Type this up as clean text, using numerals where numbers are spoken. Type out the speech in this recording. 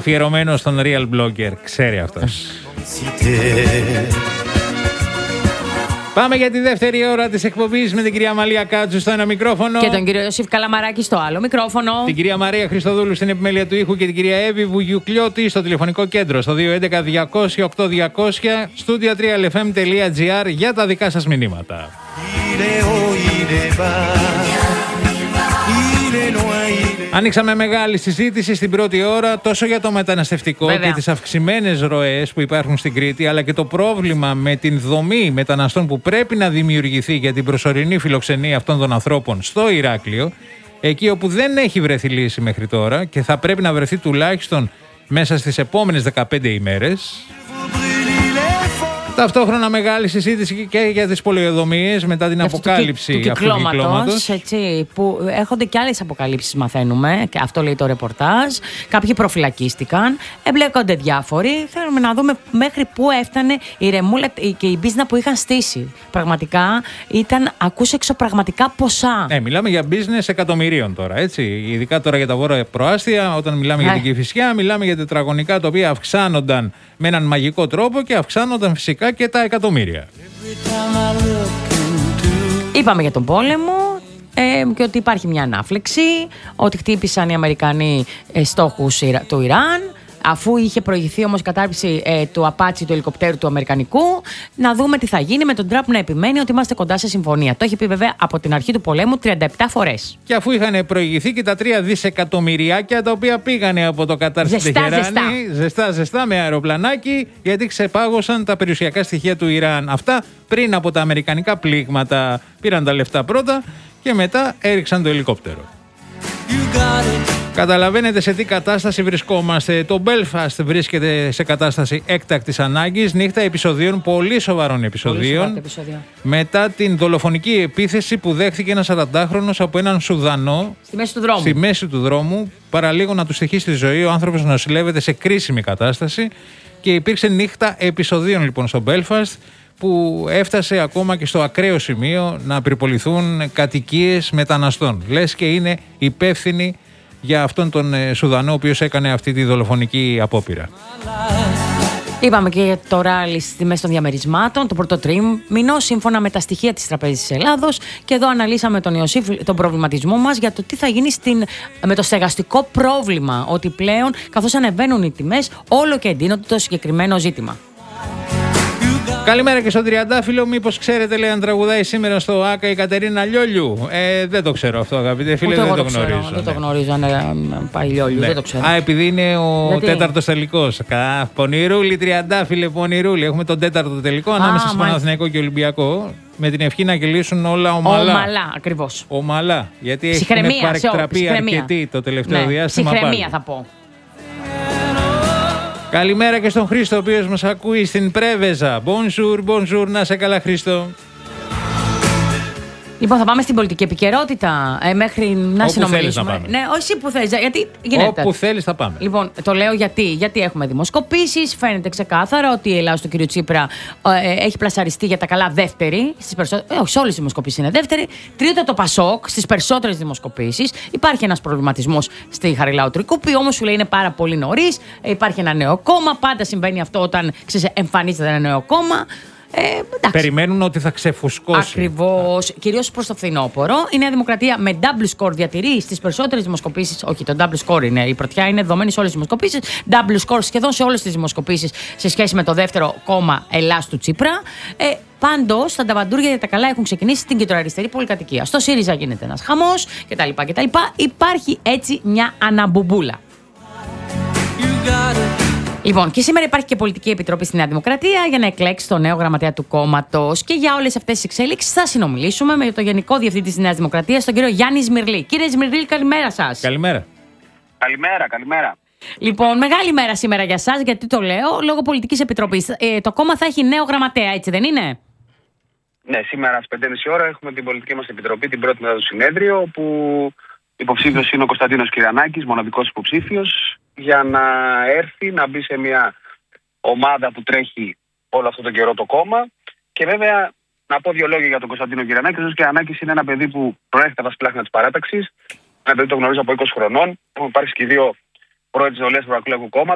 Αφιερωμένο στον Real Blogger. Ξέρει αυτός. Πάμε για τη δεύτερη ώρα της εκπομπής με την κυρία Μαλία Κάτσου στο ένα μικρόφωνο. Και τον κύριο Ιωσήφ Καλαμαράκη στο άλλο μικρόφωνο. Την κυρία Μαρία Χριστοδούλου στην επιμέλεια του ήχου και την κυρία Εύη Βουγιουκλιώτη στο τηλεφωνικό κέντρο στο 211-200-8200 studio3lfm.gr για τα δικά σας μηνύματα. Ανοίξαμε μεγάλη συζήτηση στην πρώτη ώρα τόσο για το μεταναστευτικό και τις αυξημένες ροές που υπάρχουν στην Κρήτη, αλλά και το πρόβλημα με την δομή μεταναστών που πρέπει να δημιουργηθεί για την προσωρινή φιλοξενία αυτών των ανθρώπων στο Ηράκλειο, εκεί όπου δεν έχει βρεθεί λύση μέχρι τώρα και θα πρέπει να βρεθεί τουλάχιστον μέσα στις επόμενες 15 ημέρες. Ταυτόχρονα μεγάλη συζήτηση και για τις πολεοδομίες μετά την αποκάλυψη του κυκλώματος. Που έρχονται και άλλες αποκαλύψεις, μαθαίνουμε, και αυτό λέει το ρεπορτάζ. Κάποιοι προφυλακίστηκαν, εμπλέκονται διάφοροι. Θέλουμε να δούμε μέχρι πού έφτανε η ρεμούλα και η μπίζνα που είχαν στήσει. Πραγματικά ήταν, ακούς εξωπραγματικά ποσά. Μιλάμε για business εκατομμυρίων τώρα, έτσι. Ειδικά τώρα για τα βόρεια προάστια, όταν μιλάμε για την Κηφισιά, μιλάμε για τετραγωνικά τα οποία αυξάνονταν με έναν μαγικό τρόπο και αυξάνονταν φυσικά και τα εκατομμύρια. Είπαμε για τον πόλεμο και ότι υπάρχει μια ανάφλεξη, ότι χτύπησαν οι Αμερικανοί στόχους του Ιράν. Αφού είχε προηγηθεί όμως η κατάρριψη του Απάτσι, του ελικοπτέρου του Αμερικανικού, να δούμε τι θα γίνει με τον Τραμπ να επιμένει ότι είμαστε κοντά σε συμφωνία. Το έχει πει βέβαια από την αρχή του πολέμου 37 φορές. Και αφού είχαν προηγηθεί και τα 3 δισεκατομμυριάκια τα οποία πήγανε από το Κατάρ στην Τεχεράνη, ζεστά με αεροπλανάκι, γιατί ξεπάγωσαν τα περιουσιακά στοιχεία του Ιράν. Αυτά πριν από τα αμερικανικά πλήγματα πήραν τα λεφτά πρώτα και μετά έριξαν το ελικόπτερο. Καταλαβαίνετε σε τι κατάσταση βρισκόμαστε. Το Belfast βρίσκεται σε κατάσταση έκτακτης ανάγκης, νύχτα επεισοδίων, πολύ σοβαρών επεισοδίων. Μετά την δολοφονική επίθεση που δέχθηκε ένας 40χρονος από έναν Σουδανό στη μέση του δρόμου. Παραλίγο να του στοιχεί στη ζωή, ο άνθρωπος νοσηλεύεται σε κρίσιμη κατάσταση και υπήρξε νύχτα επεισοδίων λοιπόν στο Belfast, που έφτασε ακόμα και στο ακραίο σημείο να πυρποληθούν κατοικίες μεταναστών. Λες και είναι υπεύθυνοι για αυτόν τον Σουδανό ο οποίος έκανε αυτή τη δολοφονική απόπειρα. Είπαμε και για το ράλι στη μέση των διαμερισμάτων, το πρώτο τρίμηνο, σύμφωνα με τα στοιχεία της Τραπέζης της Ελλάδος. Και εδώ αναλύσαμε τον Ιωσήφ τον προβληματισμό μας για το τι θα γίνει με το στεγαστικό πρόβλημα. Ότι πλέον, καθώς ανεβαίνουν οι τιμές, όλο και εντείνονται το συγκεκριμένο ζήτημα. Καλημέρα και στον Τριαντάφυλλο. Μήπως ξέρετε, λέει, αν τραγουδάει σήμερα στο ΑΚΑ η Κατερίνα Λιόλιου? Δεν το ξέρω αυτό, αγαπητέ φίλε, δεν το γνωρίζω. Δεν το γνωρίζω αν πάει Λιόλιου, δεν το ξέρω. Επειδή είναι ο τέταρτος τελικός. Πονηρούλη, Τριαντάφυλλε, πονηρούλη. Έχουμε τον τέταρτο τελικό ανάμεσα στο Παναθηναϊκό και Ολυμπιακό. Με την ευχή να κυλήσουν όλα ομαλά. Ομαλά, ακριβώς. Ομαλά. Γιατί έχει παρεκτραπεί αρκετή το τελευταίο διάστημα. Ψυχραιμία θα πω. Καλημέρα και στον Χρήστο, ο οποίος μας ακούει στην Πρέβεζα. Bonjour, να σε καλά, Χρήστο. Λοιπόν, θα πάμε στην πολιτική επικαιρότητα μέχρι να συνομιλήσουμε. Θέλεις να πάμε. Ναι, όχι που θέλεις, γιατί γίνεται. Όπου θέλεις θα πάμε. Λοιπόν, το λέω γιατί έχουμε δημοσκοπήσεις. Φαίνεται ξεκάθαρα ότι η Ελλάδα του κ. Τσίπρα έχει πλασαριστεί για τα καλά δεύτερη. Όχι, σε όλες τις δημοσκοπήσεις είναι δεύτερη. Τρίτο το Πασόκ στις περισσότερες δημοσκοπήσεις. Υπάρχει ένας προβληματισμός στη Χαριλάου Τρικούπη, όμως σου λέει είναι πάρα πολύ νωρίς. Υπάρχει ένα νέο κόμμα. Πάντα συμβαίνει αυτό όταν εμφανίζεται ένα νέο κόμμα. Περιμένουν ότι θα ξεφουσκώσει. Ακριβώς. Κυρίως προς το φθινόπωρο. Η Νέα Δημοκρατία με double score διατηρεί στις περισσότερες δημοσκοπήσεις. Όχι, το double score είναι. Η πρωτιά είναι δεδομένη σε όλες τις δημοσκοπήσεις. Double score σχεδόν σε όλες τις δημοσκοπήσεις σε σχέση με το δεύτερο κόμμα Ελλάς του Τσίπρα. Πάντως, τα ταβαντούρια για τα καλά έχουν ξεκινήσει στην κεντροαριστερή πολυκατοικία. Στο ΣΥΡΙΖΑ γίνεται ένας χαμός κτλ. Υπάρχει έτσι μια αναμπουμπούλα. Λοιπόν, και σήμερα υπάρχει και πολιτική επιτροπή στη Νέα Δημοκρατία για να εκλέξει το νέο γραμματέα του κόμματος. Και για όλες αυτές τις εξέλιξεις θα συνομιλήσουμε με τον Γενικό Διευθυντή της Νέας Δημοκρατίας, τον κύριο Γιάννη Σμυρλή. Κύριε Σμυρλή, καλημέρα σας. Καλημέρα. Καλημέρα. Λοιπόν, μεγάλη μέρα σήμερα για σας, γιατί το λέω, λόγω πολιτικής επιτροπής. Το κόμμα θα έχει νέο γραμματέα, έτσι δεν είναι? Ναι, σήμερα στις 5.30 ώρα έχουμε την πολιτική μας επιτροπή, την πρώτη μετά το συνέδριο, όπου υποψήφιος είναι ο Κωνσταντίνος Κυρανάκης, μοναδικός υποψήφιος, για να έρθει να μπει σε μια ομάδα που τρέχει όλο αυτό τον καιρό το κόμμα. Και βέβαια να πω δύο λόγια για τον Κωνσταντίνο Κυρανάκη. Ο Κυρανάκης είναι ένα παιδί που προέρχεται από τα σπλάχνα της παράταξης. Ένα παιδί που το γνωρίζω από 20 χρονών. Έχουμε υπάρξει και δύο πρώην της νεολαίας του Ευρωπαϊκού Κόμματος.